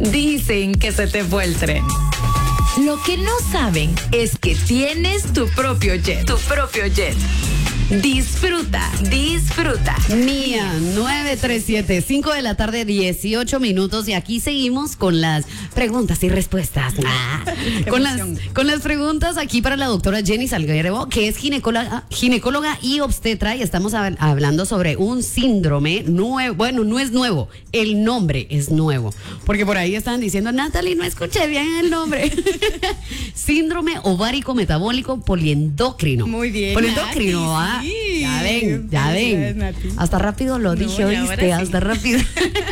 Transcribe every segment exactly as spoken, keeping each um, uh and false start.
Dicen que se te fue el tren. Lo que no saben es que tienes tu propio jet. Tu propio jet. Disfruta, disfruta. Mía, nueve tres siete, cinco de la tarde, dieciocho minutos. Y aquí seguimos con las preguntas y respuestas. Ah, con, las, con las preguntas aquí para la doctora Jenny Salguero, que es ginecóloga, ginecóloga y obstetra. Y estamos hab- hablando sobre un síndrome nuevo. Bueno, no es nuevo, el nombre es nuevo. Porque por ahí estaban diciendo, Natalie, no escuché bien el nombre. Síndrome ovárico metabólico poliendocrino. Muy bien. Poliendocrino, Nati, ¿ah? sí. Ya ven, ya ven. Hasta rápido lo No, dije, y ¿oíste? ahora sí. Hasta rápido.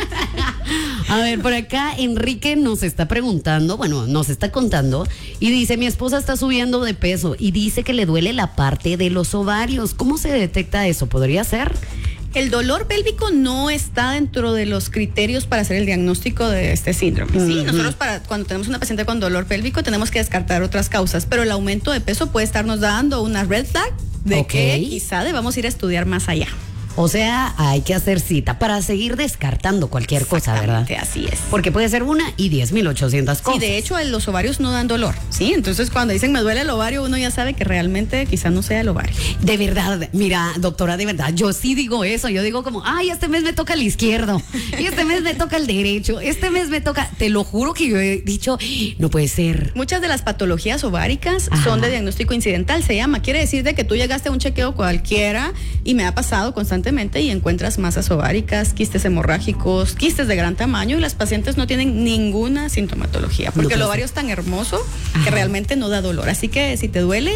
A ver, por acá Enrique nos está preguntando, bueno, nos está contando y dice, mi esposa está subiendo de peso y dice que le duele la parte de los ovarios. ¿Cómo se detecta eso? ¿Podría ser? El dolor pélvico no está dentro de los criterios para hacer el diagnóstico de este síndrome. Sí, Ujú. nosotros para cuando tenemos una paciente con dolor pélvico tenemos que descartar otras causas, pero el aumento de peso puede estarnos dando una red flag de Ok. que quizá debamos ir a estudiar más allá. O sea, hay que hacer cita para seguir descartando cualquier cosa, ¿verdad? Exactamente, así es. Porque puede ser una y diez mil ochocientas Sí, cosas. de hecho, los ovarios no dan dolor, ¿sí? Entonces, cuando dicen me duele el ovario, uno ya sabe que realmente quizá no sea el ovario. De verdad, mira, doctora, de verdad, yo sí digo eso, yo digo como, ay, este mes me toca el izquierdo, y este mes me toca el derecho, este mes me toca, te lo juro que yo he dicho, no puede ser. Muchas de las patologías ováricas Ajá. son de diagnóstico incidental, se llama. Quiere decir de que tú llegaste a un chequeo cualquiera y me ha pasado constantemente y encuentras masas ováricas, quistes hemorrágicos, quistes de gran tamaño y las pacientes no tienen ninguna sintomatología porque No, el pues, ovario es tan hermoso ajá, que realmente no da dolor. Así que si te duele,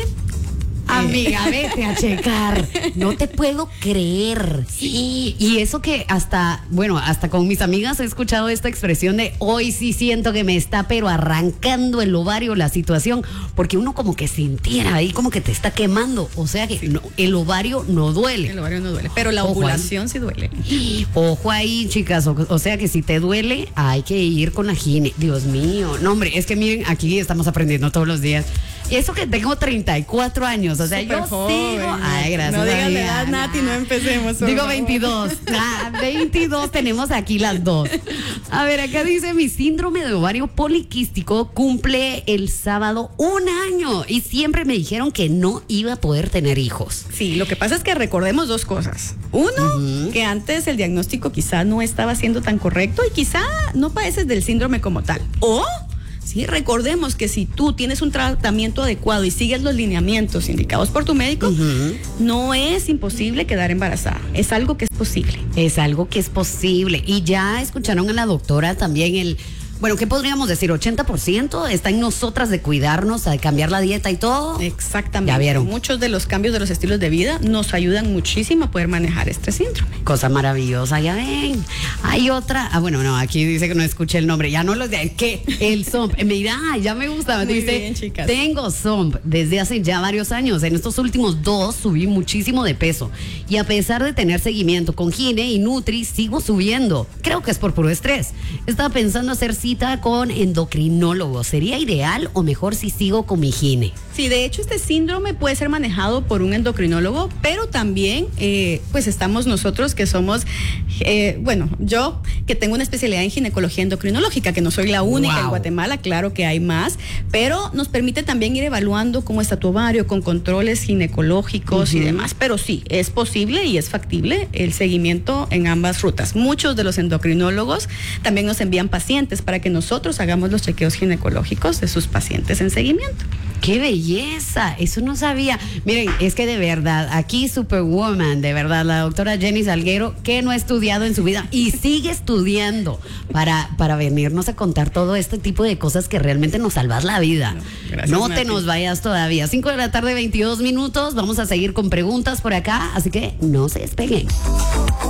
amiga, vete a checar. No te puedo creer. Sí. Y eso que hasta, bueno, hasta con mis amigas he escuchado esta expresión de hoy sí siento que me está pero arrancando el ovario la situación, porque uno como que sintiera ahí como que te está quemando. O sea que no, el ovario no duele. el ovario no duele, pero la Ojo ovulación sí duele. Ojo ahí, chicas, o, o sea que si te duele, hay que ir con la gine. Dios mío, no hombre, es que miren, aquí estamos aprendiendo todos los días. Eso que tengo treinta y cuatro años, o sea, Súper yo joven, sigo. Nati. Ay, gracias. No digas la amiga. edad, Nati, no empecemos, por Digo favor. veintidós. Ah, veintidós tenemos aquí las dos. A ver, acá dice, mi síndrome de ovario poliquístico cumple el sábado un año y siempre me dijeron que no iba a poder tener hijos. Sí, lo que pasa es que recordemos dos cosas. Uno, Ujú. que antes el diagnóstico quizá no estaba siendo tan correcto y quizá no padeces del síndrome como tal. O, sí, recordemos que si tú tienes un tratamiento adecuado y sigues los lineamientos indicados por tu médico, Ujú. no es imposible quedar embarazada. Es algo que es posible. Es algo que es posible. Y ya escucharon a la doctora también el, bueno, ¿qué podríamos decir? ochenta por ciento está en nosotras de cuidarnos, de cambiar la dieta y todo. Exactamente. Ya vieron. Muchos de los cambios de los estilos de vida nos ayudan muchísimo a poder manejar este síndrome. Cosa maravillosa, ya ven. Hay otra, ah, bueno, no, aquí dice que no escuché el nombre, ya no los de, ¿qué? El S O M P. Mira, ya me gusta. Muy Dice, bien, chicas. tengo S O M P desde hace ya varios años. En estos últimos dos subí muchísimo de peso. Y a pesar de tener seguimiento con Gine y Nutri, sigo subiendo. Creo que es por puro estrés. Estaba pensando hacer cita con endocrinólogo. ¿Sería ideal o mejor si sigo con mi Gine? Sí, de hecho este síndrome puede ser manejado por un endocrinólogo, pero también eh, pues estamos nosotros que somos, eh, bueno, yo que tengo una especialidad en ginecología endocrinológica, que no soy la única Wow. en Guatemala, claro que hay más, pero nos permite también ir evaluando cómo está tu ovario con controles ginecológicos Ujú. y demás, pero sí, es posible y es factible el seguimiento en ambas rutas. Muchos de los endocrinólogos también nos envían pacientes para que nosotros hagamos los chequeos ginecológicos de sus pacientes en seguimiento. ¡Qué belleza! Eso no sabía. Miren, es que de verdad, aquí Superwoman, de verdad, la doctora Jenny Salguero, que no ha estudiado en su vida y sigue estudiando para, para venirnos a contar todo este tipo de cosas que realmente nos salvas la vida. No, gracias, no te Nati. nos vayas todavía. cinco de la tarde, veintidós minutos. Vamos a seguir con preguntas por acá, así que no se despeguen.